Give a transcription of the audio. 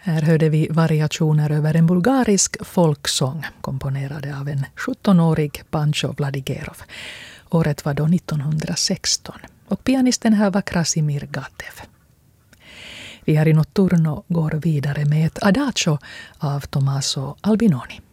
Här hörde vi variationer över en bulgarisk folksång komponerad av en 17-årig Pancho Vladigerov. Året var då 1916 och pianisten här var Krasimir Gatev. Vi här i Notturno går vidare med ett adagio av Tommaso Albinoni.